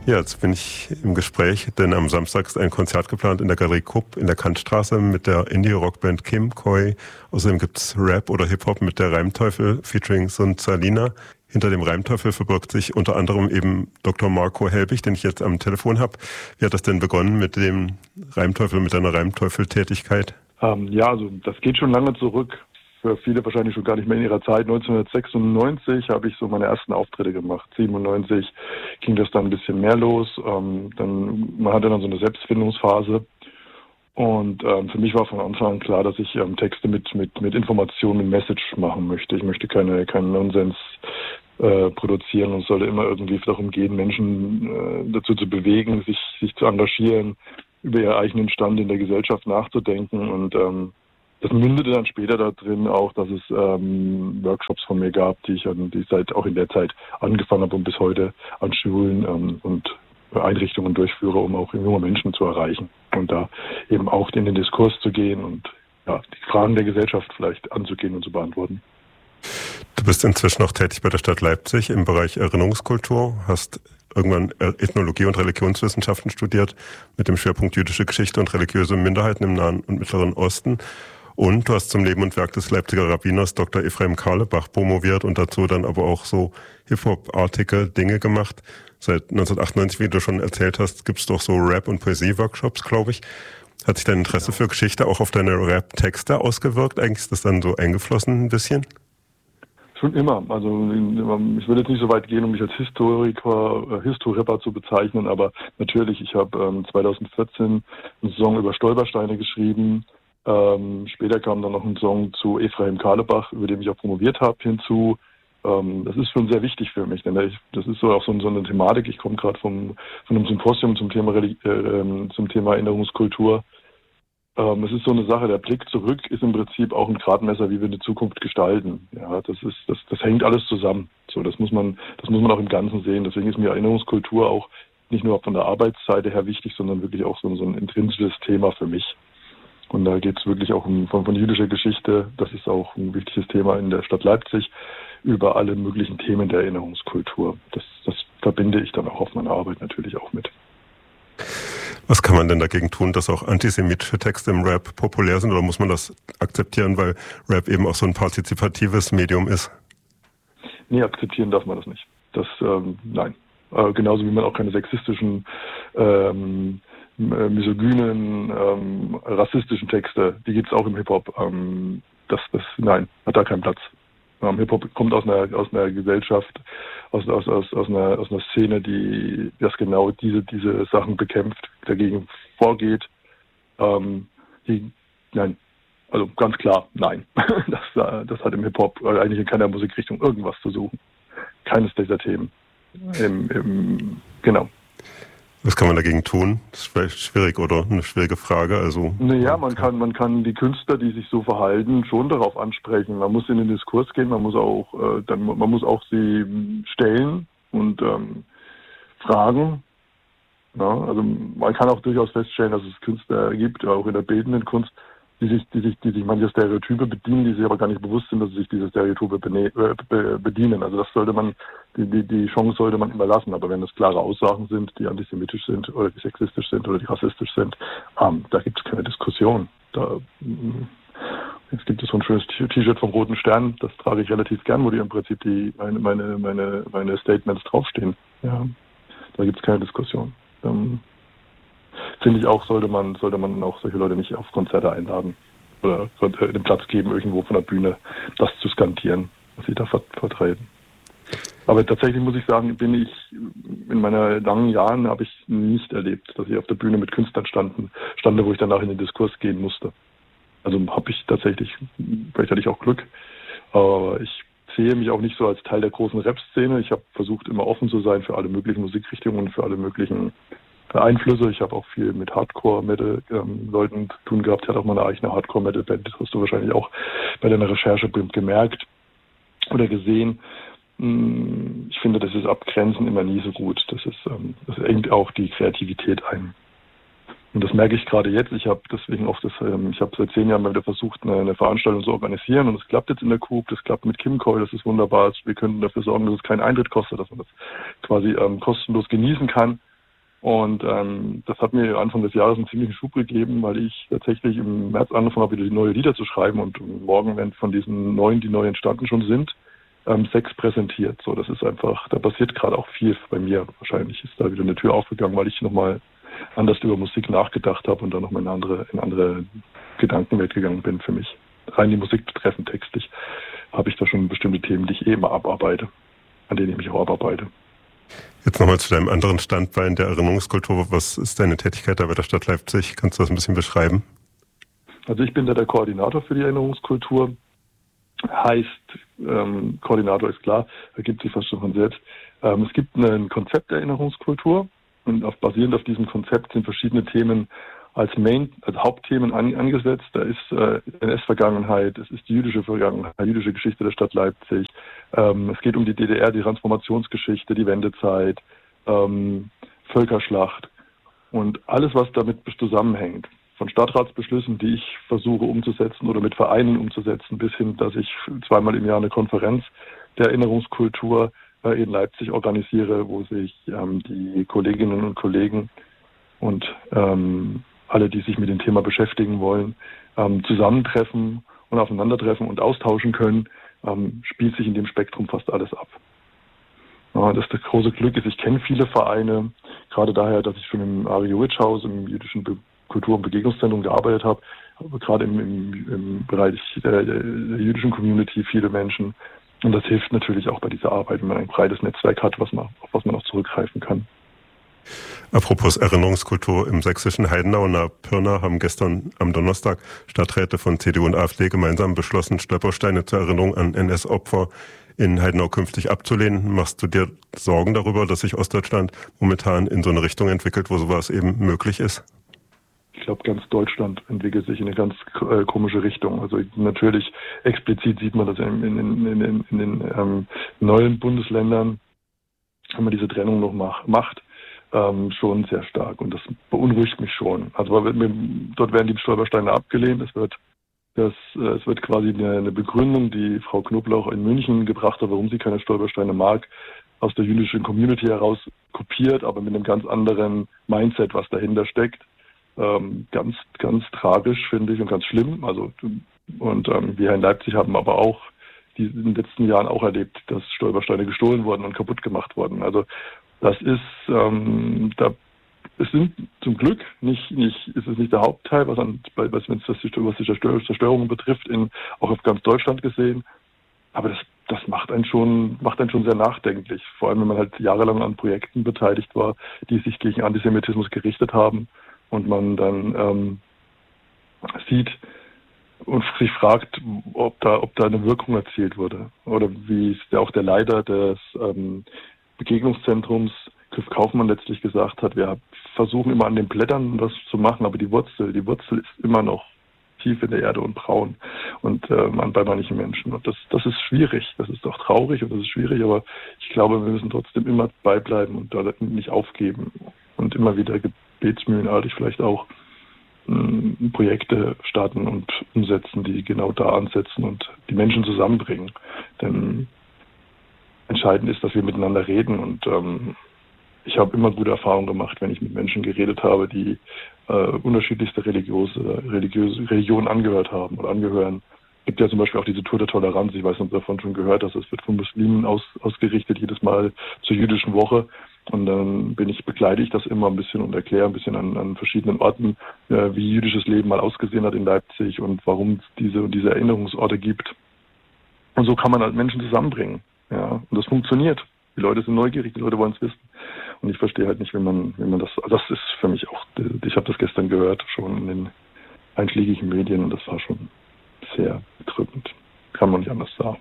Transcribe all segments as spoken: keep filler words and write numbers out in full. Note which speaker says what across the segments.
Speaker 1: Ja, jetzt bin ich im Gespräch, denn am Samstag ist ein Konzert geplant in der Galerie Krupp in der Kantstraße mit der Indie-Rockband Kim Koi. Außerdem gibt's Rap oder Hip-Hop mit der Reimteufel featuring Sun Salina. Hinter dem Reimteufel verbirgt sich unter anderem eben Doktor Marco Helbig, den ich jetzt am Telefon habe. Wie hat das denn begonnen mit dem Reimteufel, mit deiner Reimteufel-Tätigkeit?
Speaker 2: Ähm, ja, also das geht schon lange zurück. Für viele wahrscheinlich schon gar nicht mehr in ihrer Zeit. neunzehnhundertsechsundneunzig habe ich so meine ersten Auftritte gemacht. siebenundneunzig ging das dann ein bisschen mehr los. Ähm, dann, man hatte dann so eine Selbstfindungsphase. Und ähm, für mich war von Anfang an klar, dass ich ähm, Texte mit, mit, mit Informationen, mit Message machen möchte. Ich möchte keine, keinen Nonsens äh, produzieren und es sollte immer irgendwie darum gehen, Menschen äh, dazu zu bewegen, sich, sich zu engagieren, über ihren eigenen Stand in der Gesellschaft nachzudenken. Und ähm, das mündete dann später da drin auch, dass es ähm, Workshops von mir gab, die ich, an, die ich seit auch in der Zeit angefangen habe und bis heute an Schulen ähm, und Einrichtungen durchführe, um auch junge Menschen zu erreichen und da eben auch in den Diskurs zu gehen und ja, die Fragen der Gesellschaft vielleicht anzugehen und zu beantworten.
Speaker 1: Du bist inzwischen auch tätig bei der Stadt Leipzig im Bereich Erinnerungskultur, hast irgendwann Ethnologie und Religionswissenschaften studiert mit dem Schwerpunkt jüdische Geschichte und religiöse Minderheiten im Nahen und Mittleren Osten. Und du hast zum Leben und Werk des Leipziger Rabbiners Doktor Ephraim Carlebach promoviert und dazu dann aber auch so Hip-Hop-artige Dinge gemacht. Seit neunzehnhundertachtundneunzig, wie du schon erzählt hast, gibt es doch so Rap- und Poesie-Workshops, glaube ich. Hat sich dein Interesse für Geschichte auch auf deine Rap-Texte ausgewirkt? Eigentlich ist das dann so eingeflossen ein bisschen?
Speaker 2: Schon immer. Also ich würde jetzt nicht so weit gehen, um mich als Historiker, äh, Historapper zu bezeichnen, aber natürlich, ich habe ähm, zweitausendvierzehn einen Song über Stolpersteine geschrieben. Ähm, später kam dann noch ein Song zu Ephraim Carlebach, über den ich auch promoviert habe, hinzu. Ähm, das ist schon sehr wichtig für mich, denn ich, das ist so auch so, so eine Thematik. Ich komme gerade vom von einem Symposium zum Thema Religi- äh, zum Thema Erinnerungskultur. Ähm, es ist so eine Sache, der Blick zurück ist im Prinzip auch ein Gradmesser, wie wir die Zukunft gestalten. Ja, das ist, das, das hängt alles zusammen. So, das muss man, das muss man auch im Ganzen sehen. Deswegen ist mir Erinnerungskultur auch nicht nur von der Arbeitsseite her wichtig, sondern wirklich auch so, so ein intrinsisches Thema für mich. Und da geht es wirklich auch um von, von jüdischer Geschichte. Das ist auch ein wichtiges Thema in der Stadt Leipzig über alle möglichen Themen der Erinnerungskultur. Das, das verbinde ich dann auch auf meiner Arbeit natürlich auch mit.
Speaker 1: Was kann man denn dagegen tun, dass auch antisemitische Texte im Rap populär sind, oder muss man das akzeptieren, weil Rap eben auch so ein partizipatives Medium ist?
Speaker 2: Nee, akzeptieren darf man das nicht. Das, ähm, nein. Äh, genauso wie man auch keine sexistischen, ähm, misogynen, ähm, rassistischen Texte, die gibt es auch im Hip-Hop. Ähm, das, das, nein, hat da keinen Platz. Ähm, Hip-Hop kommt aus einer, aus einer Gesellschaft, aus, aus, aus, aus, einer, aus einer Szene, die das genau diese, diese Sachen bekämpft, dagegen vorgeht. Ähm, die, nein, also ganz klar, nein. Das, das hat im Hip-Hop eigentlich in keiner Musikrichtung irgendwas zu suchen. Keines dieser Themen. Im, im, genau.
Speaker 1: Was kann man dagegen tun? Das ist vielleicht schwierig, oder? Eine schwierige Frage. Also,
Speaker 2: naja, man kann, man kann die Künstler, die sich so verhalten, schon darauf ansprechen. Man muss in den Diskurs gehen, man muss auch, äh, dann, man muss auch sie stellen und ähm, fragen. Ja, also man kann auch durchaus feststellen, dass es Künstler gibt, auch in der bildenden Kunst, die sich, die sich, die sich manche Stereotype bedienen, die sich aber gar nicht bewusst sind, dass sie sich diese Stereotype bene- äh, bedienen. Also das sollte man, die, die, die Chance sollte man überlassen. Aber wenn es klare Aussagen sind, die antisemitisch sind oder die sexistisch sind oder die rassistisch sind, ähm, da gibt es keine Diskussion. Da, jetzt gibt es so ein schönes T-Shirt vom Roten Stern, das trage ich relativ gern, wo die im Prinzip die meine, meine, meine, meine Statements draufstehen. Ja, da gibt es keine Diskussion. Ähm, Finde ich auch, sollte man, sollte man auch solche Leute nicht auf Konzerte einladen oder den Platz geben, irgendwo von der Bühne das zu skandieren, was sie da vertreten. Aber tatsächlich muss ich sagen, bin ich in meinen langen Jahren habe ich nicht erlebt, dass ich auf der Bühne mit Künstlern standen, stande, wo ich danach in den Diskurs gehen musste. Also habe ich tatsächlich, vielleicht hatte ich auch Glück, aber ich sehe mich auch nicht so als Teil der großen Rap-Szene. Ich habe versucht, immer offen zu sein für alle möglichen Musikrichtungen, für alle möglichen Einflüsse. Ich habe auch viel mit Hardcore-Metal-Leuten ähm, zu tun gehabt. Ich hatte auch mal eine eigene Hardcore-Metal-Band. Das hast du wahrscheinlich auch bei deiner Recherche gemerkt oder gesehen. Ich finde, das ist Abgrenzen immer nie so gut. Das ist, ähm, das engt auch die Kreativität ein. Und das merke ich gerade jetzt. Ich habe deswegen auch das, ähm, ich habe seit zehn Jahren mal wieder versucht, eine, eine Veranstaltung zu organisieren, und es klappt jetzt in der Coop, das klappt mit Kim Koi, das ist wunderbar. Wir können dafür sorgen, dass es keinen Eintritt kostet, dass man das quasi ähm, kostenlos genießen kann. Und ähm, das hat mir Anfang des Jahres einen ziemlichen Schub gegeben, weil ich tatsächlich im März angefangen habe, wieder neue Lieder zu schreiben. Und morgen werden von diesen neun, die neu entstanden schon sind, ähm, sechs präsentiert. So, das ist einfach, da passiert gerade auch viel bei mir. Wahrscheinlich ist da wieder eine Tür aufgegangen, weil ich nochmal anders über Musik nachgedacht habe und dann nochmal in eine andere, in eine andere Gedankenwelt gegangen bin für mich. Rein die Musik betreffend textlich habe ich da schon bestimmte Themen, die ich eh immer abarbeite, an denen ich mich auch abarbeite.
Speaker 1: Jetzt nochmal zu deinem anderen Standbein der Erinnerungskultur. Was ist deine Tätigkeit da bei der Stadt Leipzig? Kannst du das ein bisschen beschreiben?
Speaker 2: Also ich bin da der Koordinator für die Erinnerungskultur. Heißt, ähm, Koordinator ist klar, ergibt sich fast schon von selbst. Ähm, es gibt ein Konzept der Erinnerungskultur und auf, basierend auf diesem Konzept sind verschiedene Themen als Main, als Hauptthemen an, angesetzt. Da ist äh, N S-Vergangenheit, es ist die jüdische Vergangenheit, die jüdische Geschichte der Stadt Leipzig. Ähm, es geht um die D D R, die Transformationsgeschichte, die Wendezeit, ähm, Völkerschlacht und alles, was damit zusammenhängt. Von Stadtratsbeschlüssen, die ich versuche umzusetzen oder mit Vereinen umzusetzen, bis hin, dass ich zweimal im Jahr eine Konferenz der Erinnerungskultur äh, in Leipzig organisiere, wo sich ähm, die Kolleginnen und Kollegen und ähm, alle, die sich mit dem Thema beschäftigen wollen, ähm, zusammentreffen und aufeinandertreffen und austauschen können, ähm, spielt sich in dem Spektrum fast alles ab. Ja, das, das große Glück ist, ich kenne viele Vereine, gerade daher, dass ich schon im Ari-Juric-Haus, im jüdischen Be- Kultur- und Begegnungszentrum gearbeitet habe, aber gerade im, im, im Bereich der, der, der jüdischen Community viele Menschen. Und das hilft natürlich auch bei dieser Arbeit, wenn man ein breites Netzwerk hat, was man, auf was man auch zurückgreifen kann.
Speaker 1: Apropos Erinnerungskultur, im sächsischen Heidenau nahe Pirna haben gestern am Donnerstag Stadträte von C D U und AfD gemeinsam beschlossen, Stolpersteine zur Erinnerung an N S-Opfer in Heidenau künftig abzulehnen. Machst du dir Sorgen darüber, dass sich Ostdeutschland momentan in so eine Richtung entwickelt, wo sowas eben möglich ist?
Speaker 2: Ich glaube, ganz Deutschland entwickelt sich in eine ganz äh, komische Richtung. Also natürlich explizit sieht man das in, in, in, in, in den ähm, neuen Bundesländern, wenn man diese Trennung noch mach, macht, ähm, schon sehr stark. Und das beunruhigt mich schon. Also dort werden die Stolpersteine abgelehnt. Es wird, das, äh, es wird quasi eine, eine Begründung, die Frau Knoblauch in München gebracht hat, warum sie keine Stolpersteine mag, aus der jüdischen Community heraus kopiert, aber mit einem ganz anderen Mindset, was dahinter steckt. Ähm, ganz, ganz tragisch, finde ich, und ganz schlimm. Also, und ähm, wir in Leipzig haben aber auch die, in den letzten Jahren auch erlebt, dass Stolpersteine gestohlen wurden und kaputt gemacht wurden. Also das ist, ähm, da es sind zum Glück nicht, nicht, ist es nicht der Hauptteil, was an, was, wenn es das, was die Zerstör- Zerstörungen betrifft, in, auch auf ganz Deutschland gesehen. Aber das, das macht einen schon, macht einen schon sehr nachdenklich. Vor allem, wenn man halt jahrelang an Projekten beteiligt war, die sich gegen Antisemitismus gerichtet haben. Und man dann ähm, sieht und sich fragt, ob da, ob da eine Wirkung erzielt wurde. Oder wie es ja auch der Leiter des ähm, Begegnungszentrums, Griff Kaufmann, letztlich gesagt hat, wir versuchen immer an den Blättern was zu machen, aber die Wurzel, die Wurzel ist immer noch tief in der Erde und braun und äh, bei manchen Menschen. Und das, das ist schwierig, das ist auch traurig und das ist schwierig, aber ich glaube, wir müssen trotzdem immer beibleiben und da nicht aufgeben und immer wieder gebetsmühlenartig vielleicht auch mh, Projekte starten und umsetzen, die genau da ansetzen und die Menschen zusammenbringen. Denn entscheidend ist, dass wir miteinander reden und ähm, ich habe immer gute Erfahrungen gemacht, wenn ich mit Menschen geredet habe, die äh, unterschiedlichste religiöse, religiöse Religionen angehört haben oder angehören. Es gibt ja zum Beispiel auch diese Tour der Toleranz, ich weiß nicht, ob ihr davon schon gehört hast, es wird von Muslimen aus, ausgerichtet, jedes Mal zur jüdischen Woche. Und dann bin ich, begleite ich das immer ein bisschen und erkläre ein bisschen an, an verschiedenen Orten, äh, wie jüdisches Leben mal ausgesehen hat in Leipzig und warum es diese, diese Erinnerungsorte gibt. Und so kann man halt Menschen zusammenbringen. Ja, und das funktioniert. Die Leute sind neugierig, die Leute wollen es wissen. Und ich verstehe halt nicht, wenn man, wenn man das, also das ist für mich auch, ich habe das gestern gehört, schon in den einschlägigen Medien und das war schon sehr bedrückend. Kann man nicht anders sagen.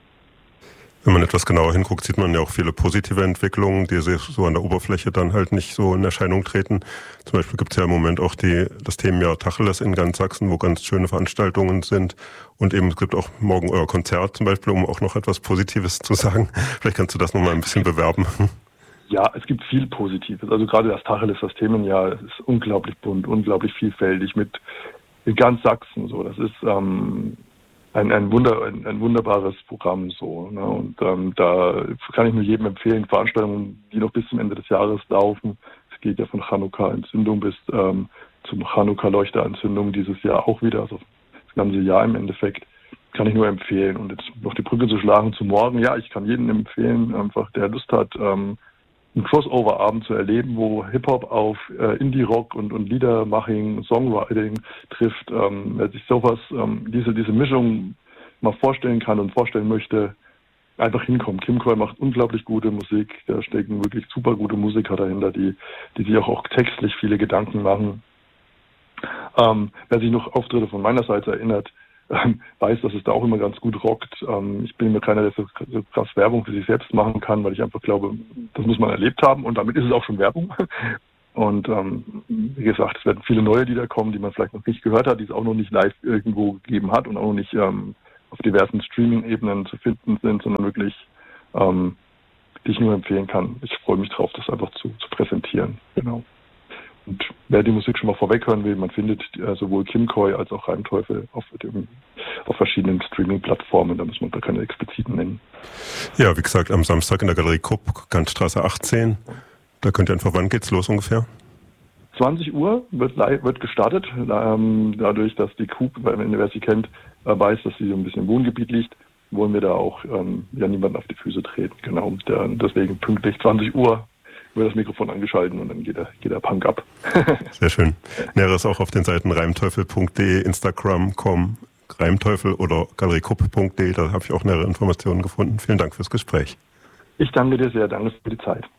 Speaker 1: Wenn man etwas genauer hinguckt, sieht man ja auch viele positive Entwicklungen, die sich so an der Oberfläche dann halt nicht so in Erscheinung treten. Zum Beispiel gibt es ja im Moment auch die, das Themenjahr Tacheles in ganz Sachsen, wo ganz schöne Veranstaltungen sind. Und eben es gibt auch morgen euer Konzert zum Beispiel, um auch noch etwas Positives zu sagen. Vielleicht kannst du das nochmal ein bisschen bewerben.
Speaker 2: Ja, es gibt viel Positives. Also gerade das Tacheles, das Themenjahr, ist unglaublich bunt, unglaublich vielfältig mit in ganz Sachsen. So, das ist ähm, ein, ein, Wunder, ein, ein wunderbares Programm so. Ne? Und ähm, da kann ich nur jedem empfehlen, Veranstaltungen, die noch bis zum Ende des Jahres laufen, geht ja von Chanukka-Entzündung bis ähm, zum Chanukka-Leuchterentzündung dieses Jahr auch wieder, also das ganze Jahr im Endeffekt. Kann ich nur empfehlen. Und jetzt noch die Brücke zu schlagen zu morgen. Ja, ich kann jedem empfehlen, einfach der Lust hat, ähm, einen Crossover-Abend zu erleben, wo Hip-Hop auf äh, Indie-Rock und, und Liedermaching, Songwriting trifft. Ähm, wer sich sowas, ähm, diese, diese Mischung mal vorstellen kann und vorstellen möchte, einfach hinkommen. Kimcoy macht unglaublich gute Musik. Da stecken wirklich super gute Musiker dahinter, die, die sich auch, auch textlich viele Gedanken machen. Ähm, wer sich noch Auftritte von meiner Seite erinnert, ähm, weiß, dass es da auch immer ganz gut rockt. Ähm, ich bin mir keiner, der so, so krass Werbung für sich selbst machen kann, weil ich einfach glaube, das muss man erlebt haben und damit ist es auch schon Werbung. Und ähm, wie gesagt, es werden viele neue Lieder kommen, die man vielleicht noch nicht gehört hat, die es auch noch nicht live irgendwo gegeben hat und auch noch nicht ähm, auf diversen Streaming-Ebenen zu finden sind, sondern wirklich, ähm, die ich nur empfehlen kann. Ich freue mich drauf, das einfach zu, zu präsentieren. Genau. Und wer die Musik schon mal vorweg hören will, man findet äh, sowohl Kimcoy als auch Reimteufel auf, dem, auf verschiedenen Streaming-Plattformen, da muss man da keine expliziten nennen.
Speaker 1: Ja, wie gesagt, am Samstag in der Galerie Krupp, Kantstraße achtzehn. Da könnt ihr einfach, wann geht's los ungefähr?
Speaker 2: zwanzig Uhr wird, wird gestartet, ähm, dadurch, dass die Krupp, wer sie kennt, äh, weiß, dass sie so ein bisschen im Wohngebiet liegt, wollen wir da auch ähm, ja niemanden auf die Füße treten. Genau, der, deswegen pünktlich zwanzig Uhr wird das Mikrofon angeschaltet und dann geht der, geht der Punk ab.
Speaker 1: Sehr schön. Näheres auch auf den Seiten reimteufel punkt de, Instagram punkt com, Reimteufel oder galeriekrupp punkt de, da habe ich auch nähere Informationen gefunden. Vielen Dank fürs Gespräch.
Speaker 2: Ich danke dir sehr, danke für die Zeit.